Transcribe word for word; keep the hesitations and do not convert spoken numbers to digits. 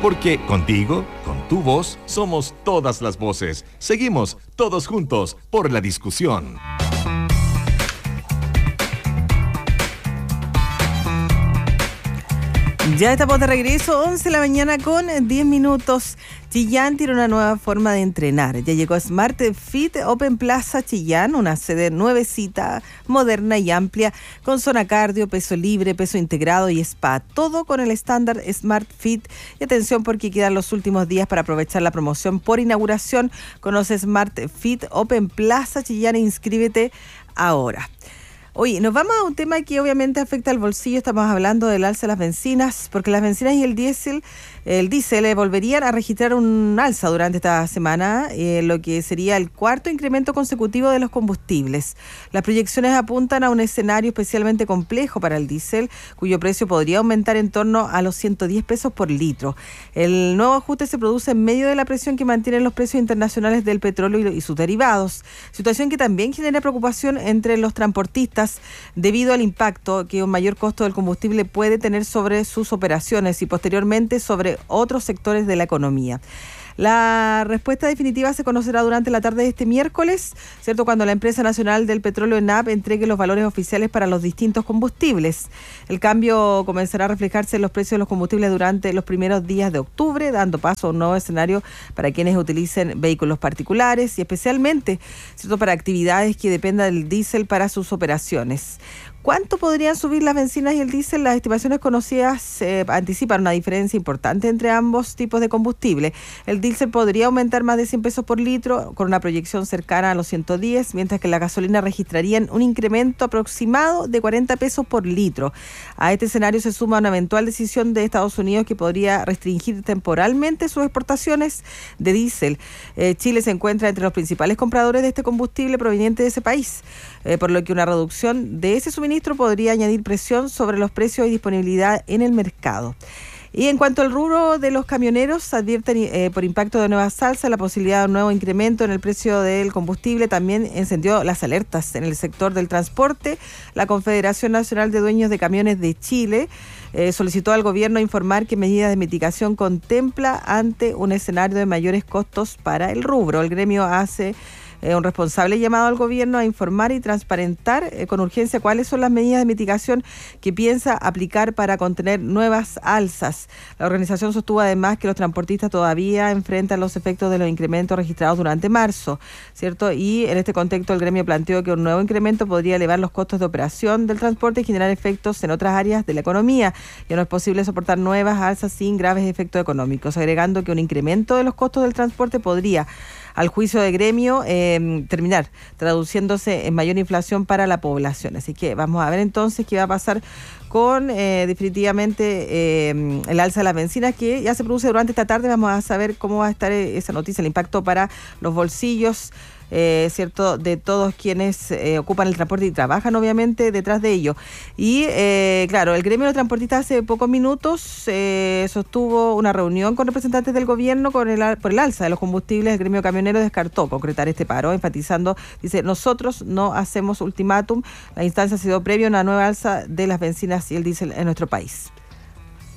Porque contigo, con tu voz, somos todas las voces. Seguimos todos juntos por la discusión. Ya estamos de regreso, once de la mañana con diez minutos. Chillán tiene una nueva forma de entrenar. Ya llegó Smart Fit Open Plaza Chillán, una sede nuevecita, moderna y amplia, con zona cardio, peso libre, peso integrado y spa. Todo con el estándar Smart Fit. Y atención porque quedan los últimos días para aprovechar la promoción por inauguración. Conoce Smart Fit Open Plaza Chillán e inscríbete ahora. Oye, nos vamos a un tema que obviamente afecta al bolsillo. Estamos hablando del alza de las bencinas, porque las bencinas y el diésel, el diésel volverían a registrar un alza durante esta semana, eh, lo que sería el cuarto incremento consecutivo de los combustibles. Las proyecciones apuntan a un escenario especialmente complejo para el diésel, cuyo precio podría aumentar en torno a los ciento diez pesos por litro. El nuevo ajuste se produce en medio de la presión que mantienen los precios internacionales del petróleo y sus derivados, situación que también genera preocupación entre los transportistas debido al impacto que un mayor costo del combustible puede tener sobre sus operaciones y posteriormente sobre otros sectores de la economía. La respuesta definitiva se conocerá durante la tarde de este miércoles, ¿cierto?, cuando la Empresa Nacional del Petróleo, ENAP, entregue los valores oficiales para los distintos combustibles. El cambio comenzará a reflejarse en los precios de los combustibles durante los primeros días de octubre, dando paso a un nuevo escenario para quienes utilicen vehículos particulares y especialmente, ¿cierto?, para actividades que dependan del diésel para sus operaciones. ¿Cuánto podrían subir las bencinas y el diésel? Las estimaciones conocidas eh, anticipan una diferencia importante entre ambos tipos de combustible. El diésel podría aumentar más de cien pesos por litro, con una proyección cercana a los ciento diez, mientras que la gasolina registraría un incremento aproximado de cuarenta pesos por litro. A este escenario se suma una eventual decisión de Estados Unidos que podría restringir temporalmente sus exportaciones de diésel. Eh, Chile se encuentra entre los principales compradores de este combustible proveniente de ese país, eh, por lo que una reducción de ese suministro podría añadir presión sobre los precios y disponibilidad en el mercado. Y en cuanto al rubro de los camioneros, advierten eh, por impacto de nuevas alzas la posibilidad de un nuevo incremento en el precio del combustible. También encendió las alertas en el sector del transporte. La Confederación Nacional de Dueños de Camiones de Chile eh, solicitó al gobierno informar qué medidas de mitigación contempla ante un escenario de mayores costos para el rubro. El gremio hace Eh, un responsable llamado al gobierno a informar y transparentar eh, con urgencia cuáles son las medidas de mitigación que piensa aplicar para contener nuevas alzas. La organización sostuvo además que los transportistas todavía enfrentan los efectos de los incrementos registrados durante marzo, ¿cierto? Y en este contexto el gremio planteó que un nuevo incremento podría elevar los costos de operación del transporte y generar efectos en otras áreas de la economía. Ya no es posible soportar nuevas alzas sin graves efectos económicos, agregando que un incremento de los costos del transporte podría, al juicio de gremio, eh, terminar traduciéndose en mayor inflación para la población. Así que vamos a ver entonces qué va a pasar con eh, definitivamente eh, el alza de las bencinas, que ya se produce durante esta tarde. Vamos a saber cómo va a estar esa noticia, el impacto para los bolsillos, Eh, cierto, de todos quienes eh, ocupan el transporte y trabajan obviamente detrás de ello. Y eh, claro, el gremio de transportistas hace pocos minutos eh, sostuvo una reunión con representantes del gobierno con el, por el alza de los combustibles. El gremio camionero descartó concretar este paro, enfatizando, dice, nosotros no hacemos ultimátum. La instancia ha sido previa a una nueva alza de las bencinas y el diésel en nuestro país.